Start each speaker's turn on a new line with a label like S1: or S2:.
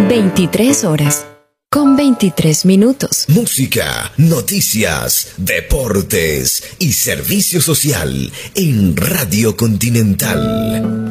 S1: 23 horas, con 23 minutos.
S2: Música, noticias, deportes y servicio social en Radio Continental.